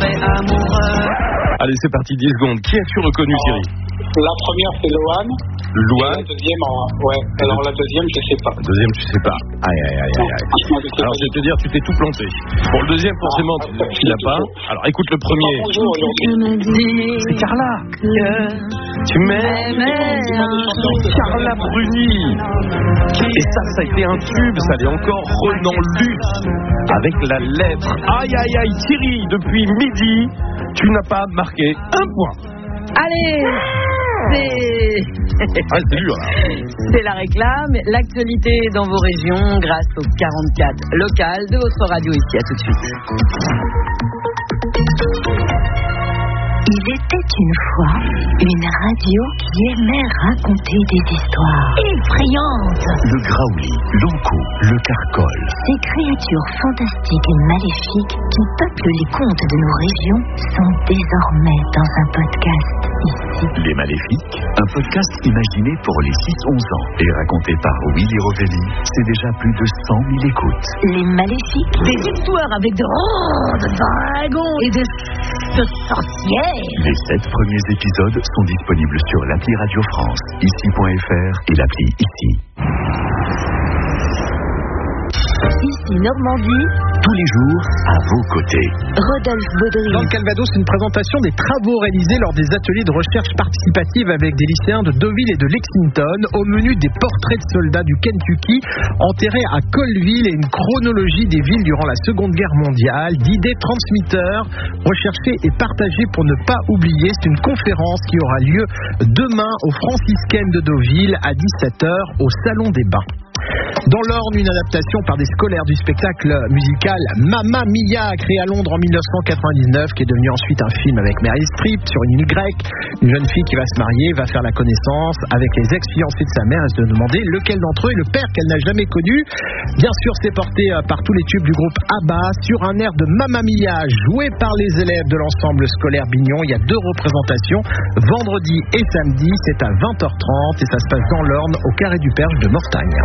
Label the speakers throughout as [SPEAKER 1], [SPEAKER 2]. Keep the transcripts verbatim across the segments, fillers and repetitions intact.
[SPEAKER 1] tomberaient amoureux.
[SPEAKER 2] Allez, c'est parti, dix secondes. Qui as-tu reconnu, Thierry ?
[SPEAKER 3] La première, c'est Lohan.
[SPEAKER 2] Lohan.
[SPEAKER 3] La deuxième, ouais. Alors la deuxième, je sais pas.
[SPEAKER 2] La deuxième, tu sais pas. Aïe, aïe, aïe, aïe. aïe. Alors, je vais te dire, tu t'es tout planté. Pour le deuxième, forcément, tu, tu l'as pas. Alors, écoute le premier. C'est Carla. Tu m'aimais. Carla Bruni. Et ça, ça a été un tube. Ça l'est encore. Renan Luce. Avec la lettre. Aïe, aïe, aïe. Thierry, depuis midi, tu n'as pas marqué un point.
[SPEAKER 4] Allez, c'est...
[SPEAKER 2] Ah, c'est dur, là.
[SPEAKER 4] C'est la réclame, l'actualité dans vos régions grâce au quarante-quatre local de votre radio ici. À tout de suite.
[SPEAKER 5] Il était une fois une radio qui aimait raconter des histoires effrayantes.
[SPEAKER 6] Le Graouli, l'Onco, le Carcol.
[SPEAKER 5] Ces créatures fantastiques et maléfiques qui peuplent les contes de nos régions sont désormais dans un podcast ici.
[SPEAKER 6] Les Maléfiques, un podcast imaginé pour les six onze ans et raconté par Willy Rovelli, c'est déjà plus de cent mille écoutes.
[SPEAKER 5] Les Maléfiques,
[SPEAKER 4] des histoires avec de grandes dragons et de, de sorcières.
[SPEAKER 6] Les sept premiers épisodes sont disponibles sur l'appli Radio France, ici point f r et l'appli Ici.
[SPEAKER 5] Ici Normandie,
[SPEAKER 6] tous les jours à vos côtés.
[SPEAKER 5] Rodolphe Baudry.
[SPEAKER 7] Dans le Calvados, une présentation des travaux réalisés lors des ateliers de recherche participative avec des lycéens de Deauville et de Lexington. Au menu, des portraits de soldats du Kentucky enterrés à Colville et une chronologie des villes durant la Seconde Guerre mondiale, d'idées transmitteurs recherchées et partagées pour ne pas oublier. C'est une conférence qui aura lieu demain aux Franciscaines de Deauville à dix-sept heures au Salon des Bains. Dans l'Orne, une adaptation par des scolaires du spectacle musical Mamma Mia, créé à Londres en dix-neuf cent quatre-vingt-dix-neuf, qui est devenu ensuite un film avec Meryl Streep sur une île grecque. Une jeune fille qui va se marier, va faire la connaissance avec les ex-fiancés de sa mère et se demander lequel d'entre eux est le père qu'elle n'a jamais connu. Bien sûr, c'est porté par tous les tubes du groupe ABBA sur un air de Mamma Mia, joué par les élèves de l'ensemble scolaire Bignon. Il y a deux représentations, vendredi et samedi, c'est à vingt heures trente et ça se passe dans l'Orne, au Carré du Perche de Mortagne.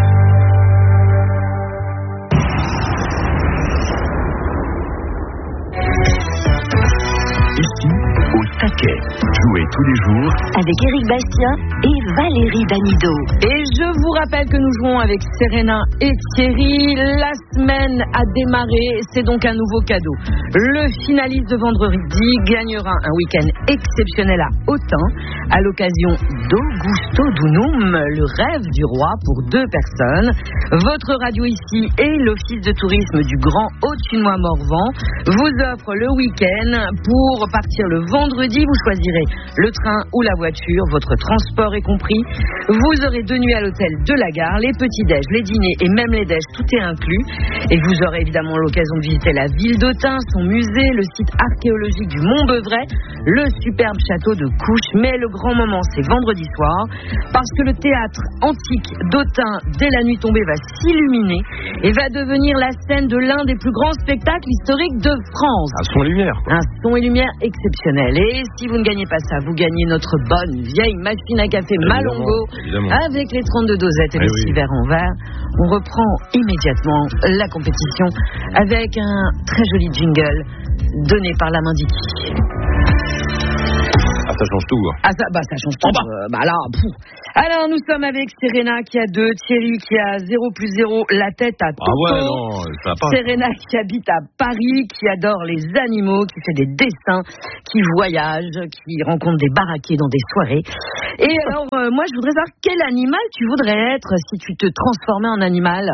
[SPEAKER 6] Ici, au taquet, jouez tous les jours
[SPEAKER 5] avec Éric Bastien et Valérie Damido.
[SPEAKER 4] Et je vous rappelle que nous jouons avec Serena et Thierry. La semaine a démarré, c'est donc un nouveau cadeau. Le finaliste de vendredi gagnera un week-end exceptionnel à Autun à l'occasion d'Augusto Dunum, le rêve du roi pour deux personnes. Votre radio ici et l'office de tourisme du Grand Haut-Tunois-Morvan vous offrent le week-end. Pour partir le vendredi, vous choisirez le train ou la voiture, votre transport est compris. Vous aurez deux nuits à l'hôtel de la gare, les petits-déj, les dîners et même les déj, tout est inclus. Et vous aurez évidemment l'occasion de visiter la ville d'Autun, son musée, le site archéologique du Mont-Beuvray, le superbe château de Couches. Mais le grand moment, c'est vendredi soir, parce que le théâtre antique d'Autun, dès la nuit tombée, va s'illuminer et va devenir la scène de l'un des plus grands spectacles historiques de France.
[SPEAKER 2] Un son et lumière, quoi.
[SPEAKER 4] Un son et lumière exceptionnel. Et si vous ne gagnez pas ça, vous gagnez notre bonne vieille machine à café
[SPEAKER 2] Évidemment,
[SPEAKER 4] Malongo
[SPEAKER 2] évidemment.
[SPEAKER 4] avec les trente-deux dosettes et
[SPEAKER 2] Eh
[SPEAKER 4] les
[SPEAKER 2] oui.
[SPEAKER 4] six verres en verre. On reprend immédiatement la compétition avec un très joli jingle donné par la main d'Iki.
[SPEAKER 2] Ah, ça change tout. Hein.
[SPEAKER 4] Ah ça, bah ça change tout.
[SPEAKER 2] Oh bah.
[SPEAKER 4] Euh, bah là, pouf. Alors nous sommes avec Serena qui a deux, Thierry qui a zéro plus zéro, la tête à Toto.
[SPEAKER 2] Ah ouais, non, ça va pas.
[SPEAKER 4] Serena qui habite à Paris, qui adore les animaux, qui fait des dessins, qui voyage, qui rencontre des baraquets dans des soirées. Et alors, euh, moi je voudrais savoir quel animal tu voudrais être si tu te transformais en animal.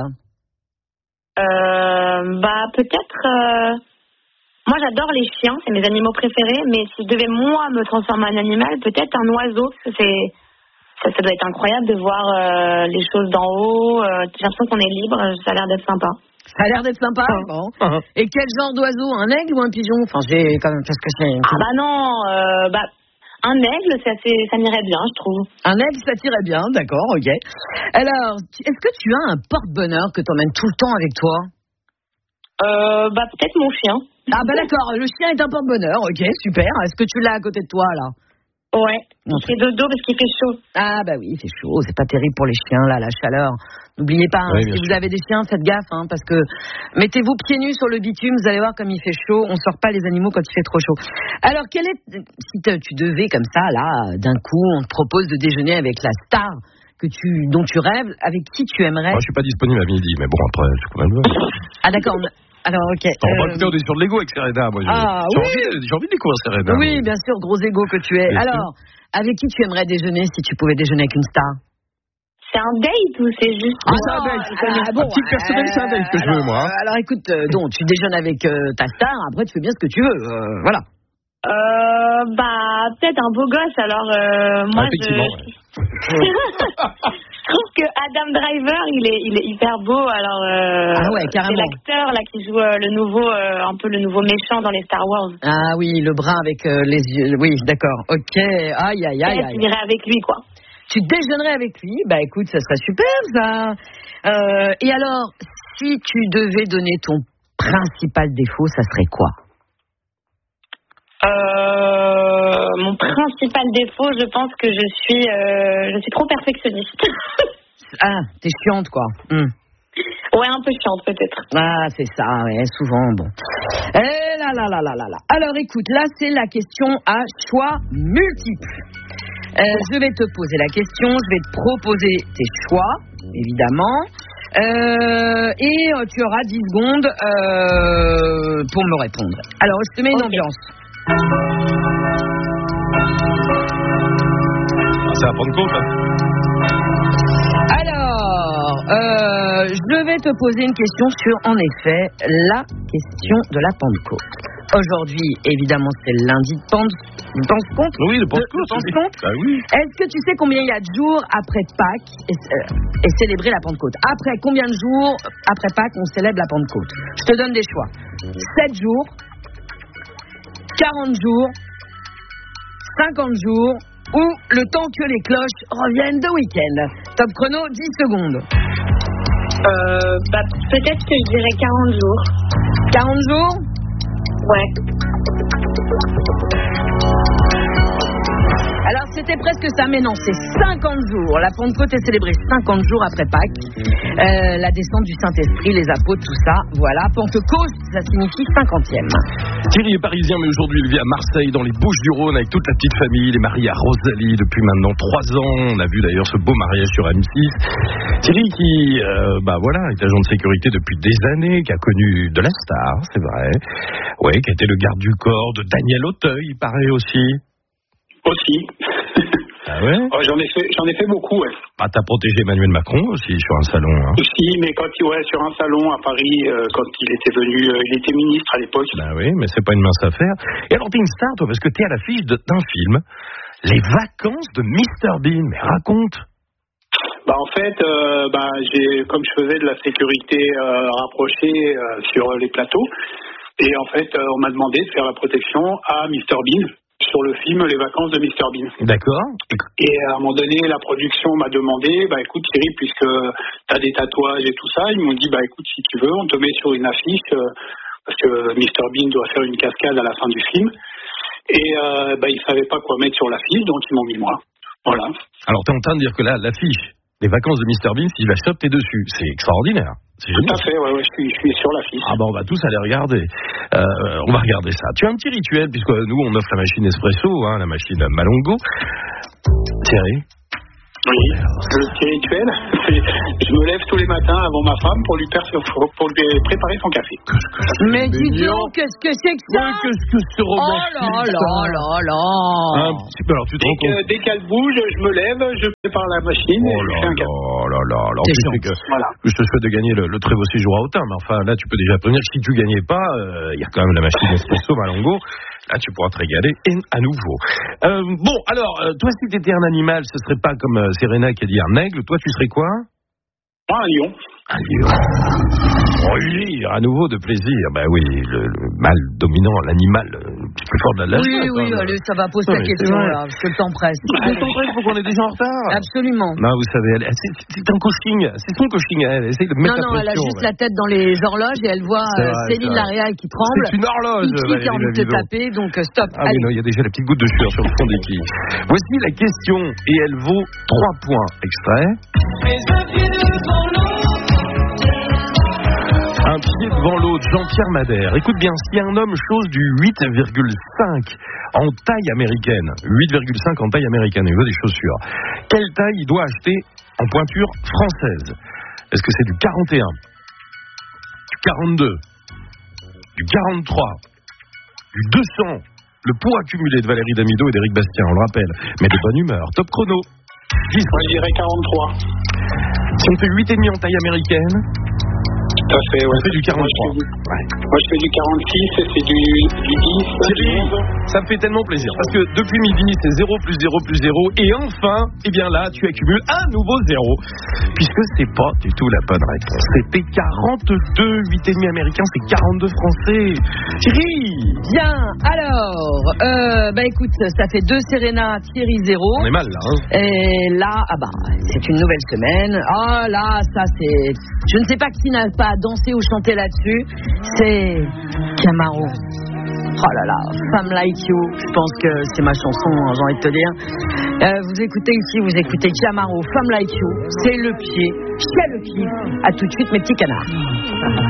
[SPEAKER 8] Euh, bah peut-être... Euh... Moi, j'adore les chiens, c'est mes animaux préférés, mais si je devais, moi, me transformer en animal, peut-être un oiseau, parce que c'est, ça, ça doit être incroyable de voir euh, les choses d'en haut. Euh, j'ai l'impression qu'on est libre, ça a l'air d'être sympa.
[SPEAKER 4] Ça a l'air d'être sympa, bon. Uh-huh. Et quel genre d'oiseau? Un aigle ou un pigeon? Enfin, j'ai quand même... Parce que c'est...
[SPEAKER 8] Ah bah non, euh, bah... Un aigle, ça, ça m'irait bien, je trouve.
[SPEAKER 4] Un aigle, ça t'irait bien, d'accord, ok. Alors, est-ce que tu as un porte-bonheur que tu emmènes tout le temps avec toi?
[SPEAKER 8] Euh, bah peut-être mon chien.
[SPEAKER 4] Ah bah d'accord, le chien est un porte-bonheur, ok, super. Est-ce que tu l'as à côté de toi, là?
[SPEAKER 8] Ouais, il fait dodo parce qu'il fait chaud.
[SPEAKER 4] Ah bah oui, il fait chaud, c'est pas terrible pour les chiens là, la chaleur. N'oubliez pas, hein,
[SPEAKER 2] oui,
[SPEAKER 4] si
[SPEAKER 2] sûr.
[SPEAKER 4] vous avez des chiens, faites gaffe, hein, parce que mettez-vous pieds nus sur le bitume, vous allez voir comme il fait chaud. On sort pas les animaux quand il fait trop chaud. Alors, quel est, si tu devais comme ça, là, d'un coup, on te propose de déjeuner avec la star que tu, dont tu rêves, avec qui tu aimerais?
[SPEAKER 2] Moi, je suis pas disponible à midi, mais bon, après, c'est quand même.
[SPEAKER 4] Ah d'accord. on... Alors, ok.
[SPEAKER 2] On va
[SPEAKER 4] euh...
[SPEAKER 2] écouter, on est sur de l'ego avec Serena. Moi, j'ai,
[SPEAKER 4] ah,
[SPEAKER 2] j'ai,
[SPEAKER 4] oui.
[SPEAKER 2] envie, j'ai envie de découvrir Serena.
[SPEAKER 4] Oui, bien sûr, gros égo que tu es.
[SPEAKER 2] Bien
[SPEAKER 4] Alors, sûr. Avec qui tu aimerais déjeuner si tu pouvais déjeuner avec une star?
[SPEAKER 8] C'est un date ou c'est juste...
[SPEAKER 2] Ah, c'est un date. Ah, bon, un petit personnel, c'est un date que je veux, moi.
[SPEAKER 4] Euh, alors, écoute, euh, donc, tu déjeunes avec euh, ta star, après, tu fais bien ce que tu veux. Euh, voilà.
[SPEAKER 8] Euh, bah, peut-être un beau gosse, alors euh, moi,
[SPEAKER 2] ah, effectivement,
[SPEAKER 8] je...
[SPEAKER 2] Ouais.
[SPEAKER 8] je trouve que Adam Driver, il est, il est hyper beau, alors euh,
[SPEAKER 4] ah ouais, carrément.
[SPEAKER 8] c'est l'acteur là qui joue euh, le nouveau, euh, un peu le nouveau méchant dans les Star Wars.
[SPEAKER 4] Ah oui, le brun avec euh, les yeux, oui, d'accord, ok, aïe, aïe, aïe.
[SPEAKER 8] Je dirais avec lui, quoi.
[SPEAKER 4] Tu déjeunerais avec lui, bah écoute, ça serait super, ça. Euh, et alors, si tu devais donner ton principal défaut, ça serait quoi?
[SPEAKER 8] Euh, mon principal défaut, je pense que je suis, euh, je suis trop perfectionniste.
[SPEAKER 4] Ah, t'es chiante, quoi. Hum.
[SPEAKER 8] Ouais, un peu chiante, peut-être.
[SPEAKER 4] Ah, c'est ça, ouais, souvent, bon. Eh là là là là là là. Alors, écoute, là, c'est la question à choix multiple. Euh, je vais te poser la question, je vais te proposer tes choix, évidemment. Euh, et euh, tu auras dix secondes euh, pour me répondre. Alors, je te mets une
[SPEAKER 8] okay.
[SPEAKER 4] ambiance.
[SPEAKER 2] C'est à Pentecôte, hein.
[SPEAKER 4] Alors, euh, je vais te poser une question sur, en effet, la question de la Pentecôte. Aujourd'hui, évidemment, c'est le lundi de Pentecôte.
[SPEAKER 2] Oui, de Pentecôte.
[SPEAKER 4] De Pentecôte.
[SPEAKER 2] Ah oui.
[SPEAKER 4] Est-ce que tu sais combien il y a de jours après Pâques et, euh, et célébrer la Pentecôte? Après combien de jours après Pâques on célèbre la Pentecôte? Je te donne des choix. sept jours, quarante jours, cinquante jours ou le temps que les cloches reviennent de week-end. Top chrono, dix secondes.
[SPEAKER 8] Euh, bah, peut-être que je dirais quarante jours.
[SPEAKER 4] quarante jours?
[SPEAKER 8] Ouais.
[SPEAKER 4] Alors c'était presque ça, mais non, c'est cinquante jours. La Pentecôte est célébrée cinquante jours après Pâques. Euh, la descente du Saint-Esprit, les apôtres, tout ça. Voilà, Pentecôte, ça signifie cinquantième.
[SPEAKER 2] Thierry est parisien, mais aujourd'hui il vit à Marseille, dans les Bouches-du-Rhône, avec toute la petite famille. Il est marié à Rosalie depuis maintenant trois ans. On a vu d'ailleurs ce beau mariage sur M six. Thierry qui, euh, bah voilà, est agent de sécurité depuis des années, qui a connu de la star, c'est vrai. Ouais, qui a été le garde du corps de Daniel Auteuil, il paraît aussi.
[SPEAKER 3] Aussi.
[SPEAKER 2] Ah ouais?
[SPEAKER 3] Oh, j'en ai fait, j'en ai fait beaucoup, ouais.
[SPEAKER 2] Ah, t'as protégé Emmanuel Macron aussi sur un salon, hein.
[SPEAKER 3] Aussi, mais quand il, ouais, sur un salon à Paris, euh, quand il était venu, euh, il était ministre à l'époque.
[SPEAKER 2] Bah oui, mais c'est pas une mince affaire. Et alors, t'es une star, toi, parce que t'es à l'affiche de, d'un film, Les Vacances de mister Bean. Mais raconte.
[SPEAKER 3] Bah en fait, euh, bah j'ai, comme je faisais de la sécurité euh, rapprochée euh, sur les plateaux, et en fait, euh, on m'a demandé de faire la protection à mister Bean sur le film Les Vacances de mister Bean.
[SPEAKER 2] D'accord.
[SPEAKER 3] Et à un moment donné, la production m'a demandé, bah écoute Thierry, puisque tu as des tatouages et tout ça, ils m'ont dit, bah écoute, si tu veux, on te met sur une affiche, euh, parce que mister Bean doit faire une cascade à la fin du film. Et euh, bah ils savaient pas quoi mettre sur l'affiche, donc ils m'ont mis moi. Voilà.
[SPEAKER 2] Alors t'es en train de dire que là, l'affiche Les Vacances de mister Bean, si la chope, t'es dessus. C'est extraordinaire. C'est
[SPEAKER 3] Tout
[SPEAKER 2] génial.
[SPEAKER 3] à fait, ouais, ouais, je suis, je suis sur l'affiche.
[SPEAKER 2] Ah bah on va tous aller regarder. Euh, on va regarder ça. Tu as un petit rituel, puisque nous on offre la machine espresso, hein, la machine Malongo. Thierry?
[SPEAKER 3] Oui, le petit rituel, c'est, je me lève tous les matins avant ma femme pour lui, per- pour lui préparer son café.
[SPEAKER 4] Mais dis donc, qu'est-ce que c'est que ça?
[SPEAKER 2] Mais qu'est-ce que c'est
[SPEAKER 4] Oh là là là là.
[SPEAKER 2] Un petit peu, alors tu te
[SPEAKER 3] Dès,
[SPEAKER 2] rends compte.
[SPEAKER 3] que, dès qu'elle bouge, je me lève, je prépare la machine et
[SPEAKER 2] Oh
[SPEAKER 3] je
[SPEAKER 2] là
[SPEAKER 3] fais un
[SPEAKER 2] là
[SPEAKER 3] café.
[SPEAKER 2] là là. Alors
[SPEAKER 4] C'est
[SPEAKER 2] tu
[SPEAKER 4] gentil.
[SPEAKER 2] sais que
[SPEAKER 3] Voilà.
[SPEAKER 2] je te souhaite de gagner le, le très beau séjour à Autun, mais enfin là tu peux déjà prévenir que si tu gagnais pas, il euh, y a quand même la machine espresso Malongo. Là, tu pourras te régaler et à nouveau. Euh, bon, alors, euh, toi, si tu étais un animal, ce serait pas comme euh, Serena qui a dit un aigle. Toi, tu serais quoi?
[SPEAKER 3] Moi, un lion.
[SPEAKER 2] Un lion. Oui, à nouveau de plaisir. Ben oui, le, le mâle dominant, l'animal euh, plus fort de la
[SPEAKER 4] Oui, oui, oui, allez, ça va, pose ta question, là, parce que le temps presse.
[SPEAKER 2] Le temps presse, faut qu'on est déjà en retard.
[SPEAKER 4] Absolument.
[SPEAKER 2] Non, vous savez, elle, c'est, c'est un coaching, c'est son coaching, elle essaye de mettre
[SPEAKER 4] non, non,
[SPEAKER 2] la pression. Non, non, elle a
[SPEAKER 4] juste ouais. la tête dans les horloges et elle voit vrai, Céline Laréal qui tremble.
[SPEAKER 2] C'est une horloge,
[SPEAKER 4] Iki qui a envie de te taper, donc stop.
[SPEAKER 2] Ah allez. Oui, non, il y a déjà la petite goutte de sueur sur le front d'Iki. Voici la question, et elle vaut trois points. Extrait. Un pied devant l'autre, Jean-Pierre Madère. Écoute bien, si un homme chose du huit virgule cinq en taille américaine, huit virgule cinq en taille américaine, il veut des chaussures, quelle taille il doit acheter en pointure française? Est-ce que c'est du quarante et un, du quarante-deux, du quarante-trois, du deux cents? Le poids accumulé de Valérie Damido et d'Éric Bastien, on le rappelle, mais de bonne humeur. Top chrono. dix.
[SPEAKER 3] Moi, je dirais quarante-trois.
[SPEAKER 2] Si on fait huit virgule cinq en taille américaine,
[SPEAKER 3] tout à fait, ouais.
[SPEAKER 2] On fait du quarante-trois.
[SPEAKER 3] Moi, je fais du, ouais. Moi, je fais du quarante-six et c'est du, du dix.
[SPEAKER 2] Thierry, ça me fait tellement plaisir parce que depuis midi, c'est zéro plus zéro plus zéro. Et enfin, eh bien là, tu accumules un nouveau zéro. Puisque c'est pas du tout la bonne réponse. C'était quarante-deux, huit virgule cinq américain, c'est quarante-deux français. Thierry!
[SPEAKER 4] Bien, alors, euh, bah écoute, ça fait deux Serena, Thierry zéro.
[SPEAKER 2] On est mal là, hein.
[SPEAKER 4] Et là, ah bah, c'est une nouvelle semaine. Oh là, ça c'est. Je ne sais pas qui n'a pas dansé ou chanté là-dessus. C'est Camaro. Oh là là, Femme Like You. Je pense que c'est ma chanson, hein, j'ai envie de te dire. Euh, vous écoutez ici, vous écoutez Camaro, Femme Like You. C'est le pied. Chez le pied. À tout de suite, mes petits canards.